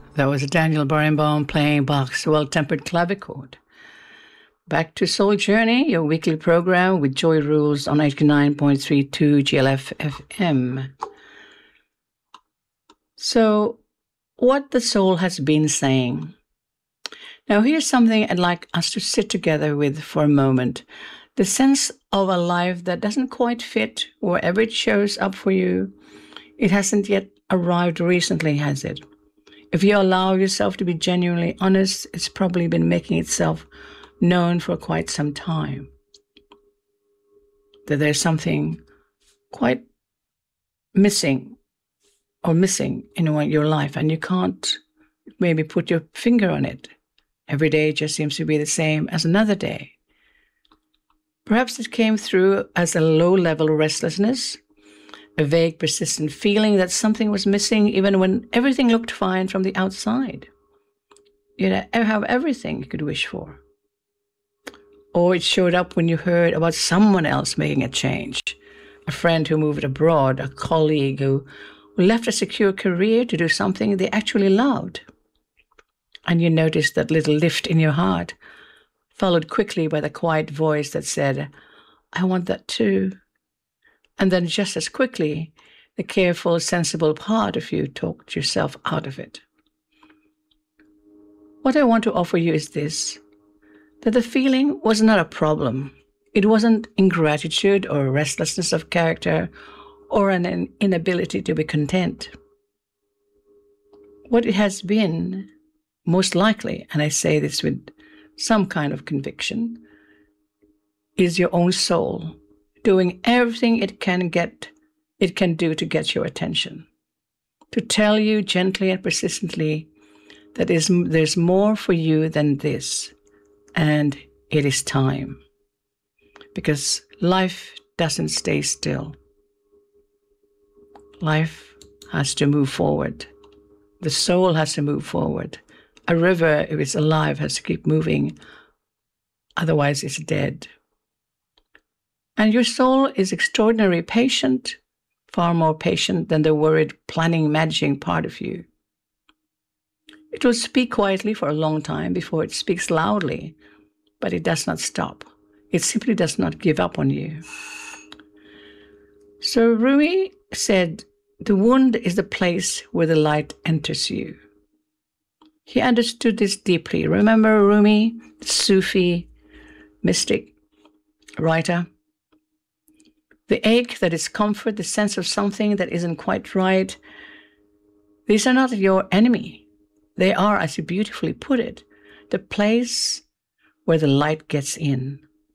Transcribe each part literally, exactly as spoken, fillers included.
That was Daniel Barenboim playing Bach's Well-Tempered Clavichord. Back to Soul Journey, your weekly program with Joy Rules on eighty-nine point three two G L F F M. So, what the soul has been saying. Now, here's something I'd like us to sit together with for a moment. The sense of a life that doesn't quite fit wherever it shows up for you. It hasn't yet arrived recently, has it? If you allow yourself to be genuinely honest, it's probably been making itself known for quite some time. That there's something quite missing or missing in your life, and you can't maybe put your finger on it. Every day just seems to be the same as another day. Perhaps it came through as a low-level restlessness, a vague, persistent feeling that something was missing even when everything looked fine from the outside. You have everything you could wish for. Or it showed up when you heard about someone else making a change, a friend who moved abroad, a colleague who left a secure career to do something they actually loved. And you noticed that little lift in your heart, followed quickly by the quiet voice that said, I want that too. And then just as quickly, the careful, sensible part of you talked yourself out of it. What I want to offer you is this, that the feeling was not a problem. It wasn't ingratitude or restlessness of character or an inability to be content. What it has been, most likely, and I say this with some kind of conviction, is your own soul doing everything it can get, it can do to get your attention, to tell you gently and persistently that is, there's more for you than this, and it is time. Because life doesn't stay still. Life has to move forward. The soul has to move forward. A river, if it's alive, has to keep moving. Otherwise, it's dead. And your soul is extraordinarily patient, far more patient than the worried, planning, managing part of you. It will speak quietly for a long time before it speaks loudly, but it does not stop. It simply does not give up on you. So Rumi said, the wound is the place where the light enters you. He understood this deeply. Remember Rumi, the Sufi mystic writer? The ache, that is comfort, the sense of something that isn't quite right, these are not your enemy. They are, as you beautifully put it, the place where the light gets in.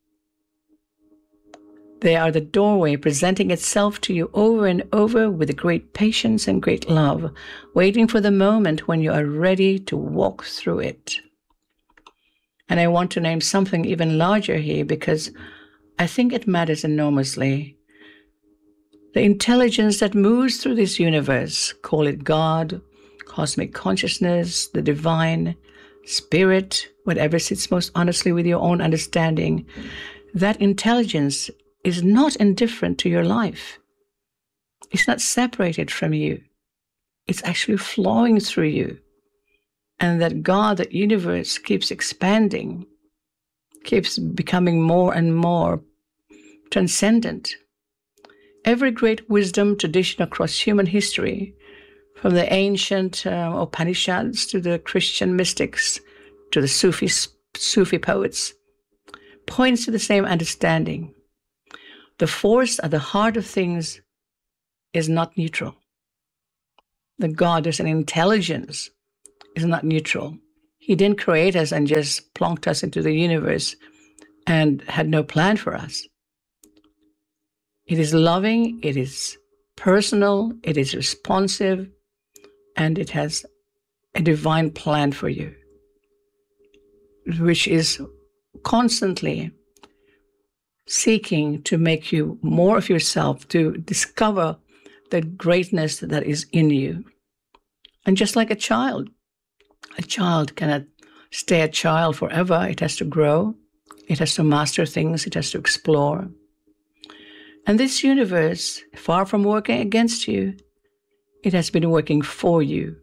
They are the doorway presenting itself to you over and over with great patience and great love, waiting for the moment when you are ready to walk through it. And I want to name something even larger here because I think it matters enormously. The intelligence that moves through this universe, call it God, cosmic consciousness, the divine, spirit, whatever sits most honestly with your own understanding, that intelligence is not indifferent to your life. It's not separated from you. It's actually flowing through you. And that God, that universe, keeps expanding, keeps becoming more and more transcendent. Every great wisdom tradition across human history, from the ancient uh, Upanishads to the Christian mystics to the Sufi, Sufi poets, points to the same understanding. The force at the heart of things is not neutral. The God is an intelligence, is not neutral. He didn't create us and just plonked us into the universe and had no plan for us. It is loving, it is personal, it is responsive, and it has a divine plan for you, which is constantly seeking to make you more of yourself, to discover the greatness that is in you. And just like a child, a child cannot stay a child forever. It has to grow. It has to master things. It has to explore. And this universe, far from working against you, it has been working for you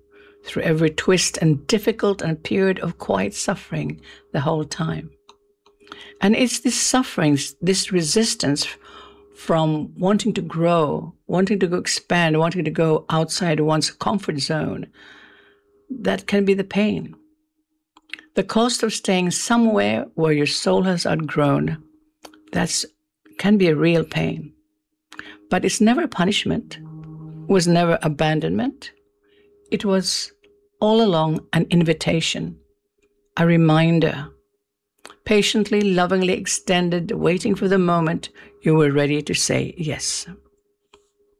through every twist and difficult and period of quiet suffering the whole time. And it's this suffering, this resistance from wanting to grow, wanting to go expand, wanting to go outside one's comfort zone, that can be the pain. The cost of staying somewhere where your soul has outgrown, that's can be a real pain. But it's never punishment, was never abandonment. It was all along an invitation, a reminder, patiently, lovingly extended, waiting for the moment you were ready to say yes.